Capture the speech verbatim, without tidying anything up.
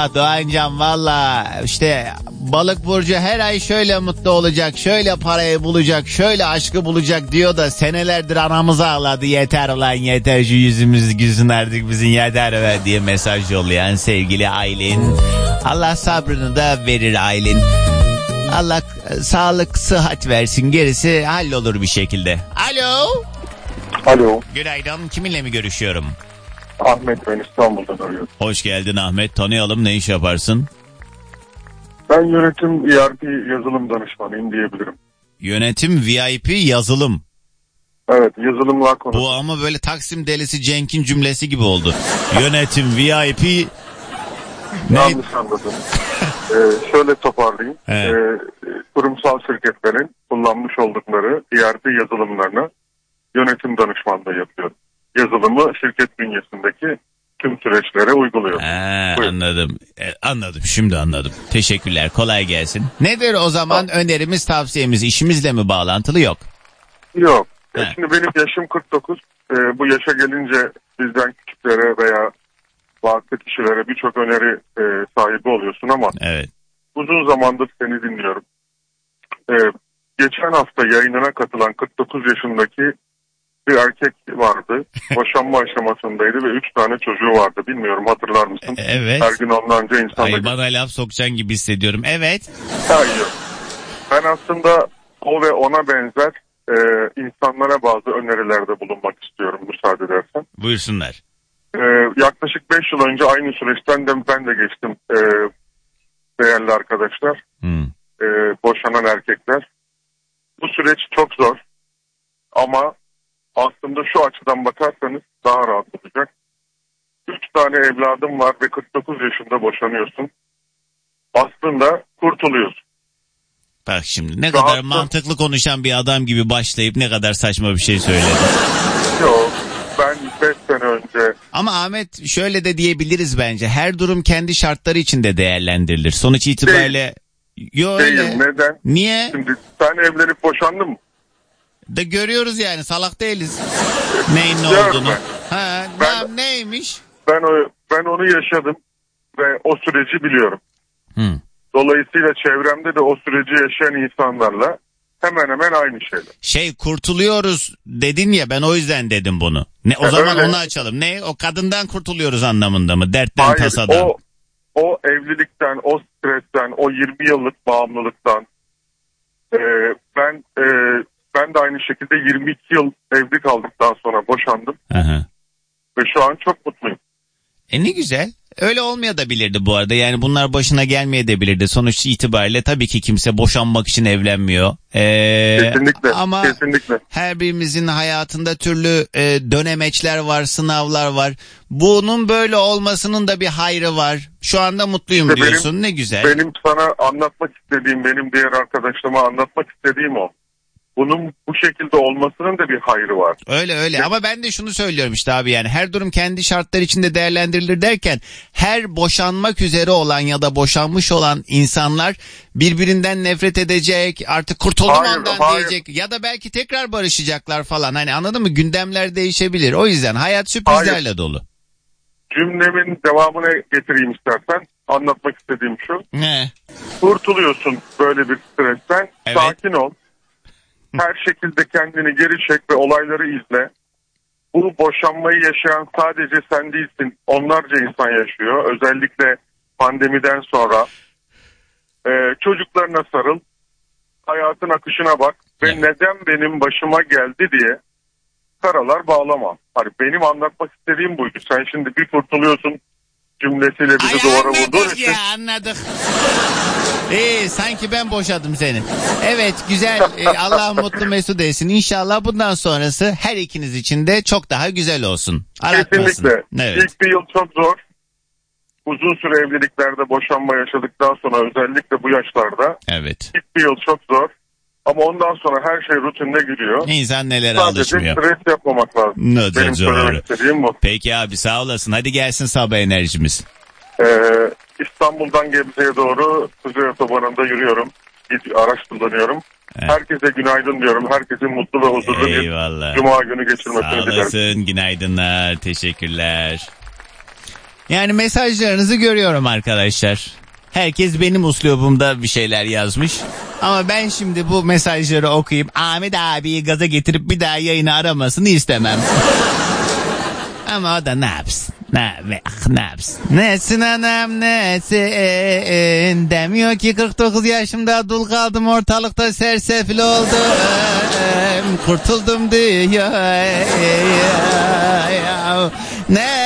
Ah Doğancan valla işte balık burcu her ay şöyle mutlu olacak, şöyle parayı bulacak, şöyle aşkı bulacak diyor da senelerdir anamızı ağladı. Yeter ulan yeter, şu yüzümüz gülsün artık bizim, yeter be diye mesaj yollayan sevgili Aylin. Allah sabrını da verir Aylin. Allah sağlık sıhhat versin, gerisi hallolur bir şekilde. Alo. Alo. Günaydın, kiminle mi görüşüyorum? Ahmet, ben İstanbul'dan arıyorum. Hoş geldin Ahmet, tanıyalım, ne iş yaparsın? Ben yönetim E R P yazılım danışmanıyım diyebilirim. Yönetim V I P yazılım. Evet, yazılımlar konusu. Bu ama böyle Taksim delisi Cenk'in cümlesi gibi oldu. Yönetim V I P... Yanlış anladım. ee, şöyle toparlayayım. Evet. Ee, kurumsal şirketlerin kullanmış oldukları E R P yazılımlarına yönetim danışmanlığı yapıyorum. Yazılımı şirket bünyesindeki tüm süreçlere uyguluyor. Ha, anladım. E, anladım. Şimdi anladım. Teşekkürler. Kolay gelsin. Nedir o zaman ha. önerimiz, tavsiyemiz? İşimizle mi bağlantılı? Yok. Yok. E şimdi benim yaşım kırk dokuz. E, bu yaşa gelince bizden küçüklere veya vakti kişilere birçok öneri e, sahibi oluyorsun ama evet. uzun zamandır seni dinliyorum. E, geçen hafta yayınına katılan kırk dokuz yaşındaki bir erkek vardı. Boşanma aşamasındaydı ve üç tane çocuğu vardı. Bilmiyorum, hatırlar mısın? Evet. Her gün onlarca insanla... Ay, bana laf sokacaksın gibi hissediyorum. Evet. Hayır. Ben aslında o ve ona benzer e, insanlara bazı önerilerde bulunmak istiyorum, müsaade edersen. Buyursunlar. E, yaklaşık beş yıl önce aynı süreçten de ben de geçtim e, değerli arkadaşlar. Hmm. E, boşanan erkekler. Bu süreç çok zor ama aslında şu açıdan bakarsanız daha rahat olacak. Üç tane evladım var ve kırk dokuz yaşında boşanıyorsun. Aslında kurtuluyorsun. Bak şimdi ne Rahatlı. kadar mantıklı konuşan bir adam gibi başlayıp ne kadar saçma bir şey söyledi. Yok, ben beş sene önce... Ama Ahmet, şöyle de diyebiliriz bence. Her durum kendi şartları içinde değerlendirilir. Sonuç itibariyle... Değil. Yo, Değil. öyle. Neden? Niye? Şimdi sen evlenip boşandın mı? De görüyoruz yani, salak değiliz. Neyin ne olduğunu. Ha, ben, neymiş? Ben o ben onu yaşadım ve o süreci biliyorum. Hı. Dolayısıyla çevremde de o süreci yaşayan insanlarla hemen hemen aynı şeyler. Şey, kurtuluyoruz dedin ya, ben o yüzden dedim bunu. Ne o ya zaman öyle. Onu açalım. Ne? O kadından kurtuluyoruz anlamında mı? Dertten, Hayır, tasadan. O o evlilikten, o stresten, o yirmi yıllık bağımlılıktan e, ben e, ben de aynı şekilde yirmi iki yıl evli kaldıktan sonra boşandım. Aha. Ve şu an çok mutluyum. E ne güzel. Öyle olmayabilirdi bu arada. Yani bunlar başına gelmeyebilirdi. Sonuç itibariyle tabii ki kimse boşanmak için evlenmiyor. Ee, kesinlikle. Ama kesinlikle. her birimizin hayatında türlü e, dönemeçler var, sınavlar var. Bunun böyle olmasının da bir hayrı var. Şu anda mutluyum işte diyorsun. Benim, ne güzel. Benim sana anlatmak istediğim, benim diğer arkadaşlarıma anlatmak istediğim o. Bunun bu şekilde olmasının da bir hayrı var. Öyle öyle evet. Ama ben de şunu söylüyorum işte abi, yani her durum kendi şartları içinde değerlendirilir derken her boşanmak üzere olan ya da boşanmış olan insanlar birbirinden nefret edecek, artık kurtuldum hayır, ondan hayır. diyecek ya da belki tekrar barışacaklar falan, hani anladın mı, gündemler değişebilir. O yüzden hayat sürprizlerle hayır. dolu. Cümlemin devamını getireyim istersen. Anlatmak istediğim şu. Ne? Kurtuluyorsun böyle bir stresten, evet. Sakin ol. Her şekilde kendini geri çek ve olayları izle. Bu boşanmayı yaşayan sadece sen değilsin. Onlarca insan yaşıyor. Özellikle pandemiden sonra. Ee, çocuklarına sarıl. Hayatın akışına bak. Ve evet. Neden benim başıma geldi diye karalar bağlama. Hani benim anlatmak istediğim buydu. Sen şimdi bir kurtuluyorsun cümlesiyle bizi Ay, duvara vurduğun için. Ya anladık. İyi, sanki ben boşadım seni. Evet, güzel. Ee, Allah mutlu mesut etsin. İnşallah bundan sonrası her ikiniz için de çok daha güzel olsun. Aratmasın. Kesinlikle. Evet. İlk bir yıl çok zor. Uzun süre evliliklerde boşanma yaşadıktan sonra, özellikle bu yaşlarda. Evet. İlk bir yıl çok zor. Ama ondan sonra her şey rutinine giriyor. İnsan neler Sadece alışmıyor. Sadece stres yapmamak lazım. No, Benim söylemek istediğim bu. Peki abi, sağ olasın. Hadi gelsin sabah enerjimiz. Ee, İstanbul'dan Gebze'ye doğru Kuzey Otobanı'nda yürüyorum. Bir araç kullanıyorum. Evet. Herkese günaydın diyorum. Herkesin mutlu ve huzurlu Eyvallah. bir cuma günü geçirmesini dilerim. Sağ olasın. Günaydınlar. Teşekkürler. Yani mesajlarınızı görüyorum arkadaşlar. Herkes benim uslubumda bir şeyler yazmış. Ama ben şimdi bu mesajları okuyup Ahmet abiyi gaza getirip bir daha yayını aramasını istemem. Ama o da ne yapsın? Ne, ne yapsın? Nesin anam nesin? Demiyor ki kırk dokuz yaşımda dul kaldım, ortalıkta sersefil oldum. Kurtuldum diyor. Ne